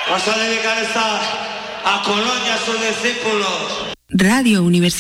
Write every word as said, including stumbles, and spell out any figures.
Vamos a dedicar esta a Colonia, a sus discípulos. Radio Universidad.